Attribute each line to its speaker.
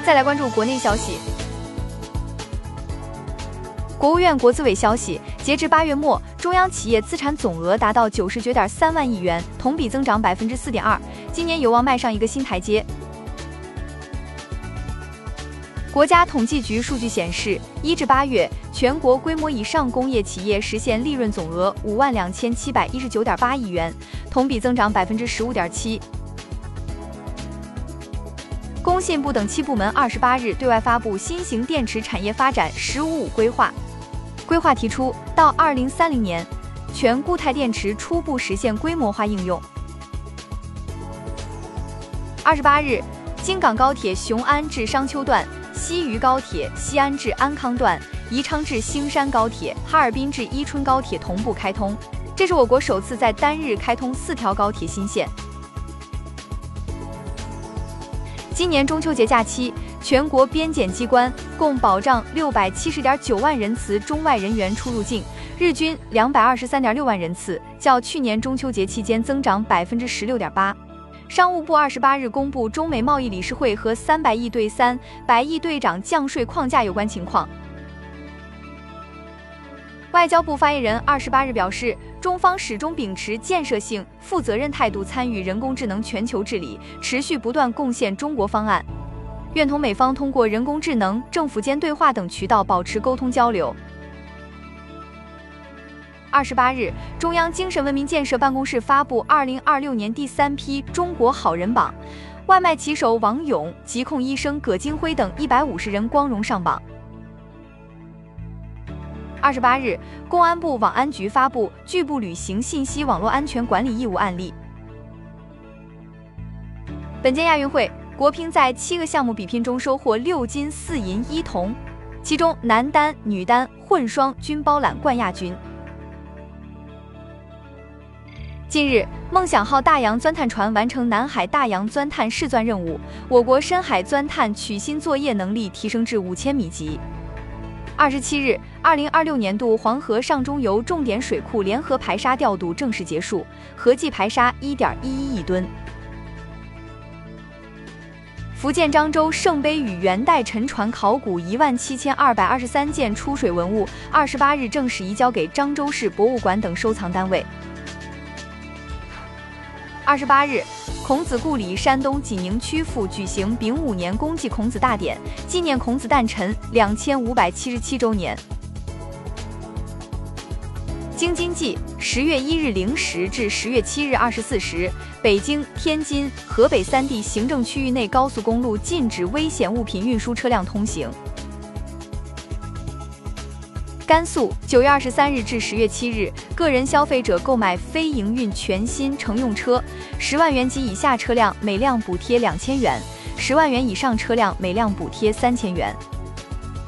Speaker 1: 再来关注国内消息。国务院国资委消息，截至8月末，中央企业资产总额达到99.3万亿元，同比增长4.2%，今年有望迈上一个新台阶。国家统计局数据显示，1至8月，全国规模以上工业企业实现利润总额52719.8亿元，同比增长15.7%。工信部等7部门28日对外发布新型电池产业发展“十五五”规划。规划提出，到2030年，全固态电池初步实现规模化应用。28日，京港高铁雄安至商丘段、西渝高铁西安至安康段、宜昌至兴山高铁、哈尔滨至伊春高铁同步开通，这是我国首次在单日开通4条高铁新线。今年中秋节假期，全国边检机关共保障670.9万人次中外人员出入境，日均223.6万人次，较去年中秋节期间增长16.8%。商务部28日公布中美贸易理事会和300亿对300亿对涨降税框架有关情况。外交部发言人28日表示，中方始终秉持建设性、负责任态度参与人工智能全球治理，持续不断贡献中国方案，愿同美方通过人工智能、政府间对话等渠道保持沟通交流。28日，中央精神文明建设办公室发布2026年第3批中国好人榜，外卖骑手王勇、疾控医生葛金辉等150人光荣上榜。28日，公安部网安局发布拒不履行信息网络安全管理义务案例。本届亚运会，国乒在7个项目比拼中收获6金4银1铜，其中男单、女单、混双均包揽冠亚军。近日，梦想号大洋钻探船完成南海大洋钻探试钻任务，我国深海钻探取芯作业能力提升至5000米级。27日，2026年度黄河上中游重点水库联合排沙调度正式结束，合计排沙1.11亿吨。福建漳州圣杯与元代沉船考古17223件出水文物，28日正式移交给漳州市博物馆等收藏单位。28日，孔子故里山东济宁曲阜举行丙午年公祭孔子大典，纪念孔子诞辰2577周年。京津冀10月1日0时至10月7日24时，北京、天津、河北3地行政区域内高速公路禁止危险物品运输车辆通行。甘肃9月23日至10月7日，个人消费者购买非营运全新乘用车，10万元及以下车辆每辆补贴2000元，10万元以上车辆每辆补贴3000元。